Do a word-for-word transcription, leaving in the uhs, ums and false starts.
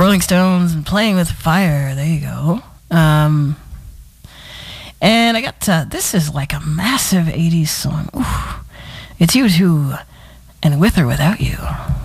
Rolling Stones and Playing with Fire. There you go. Um, and I got, uh, this is like a massive eighties song. Ooh. It's U two and With or Without You.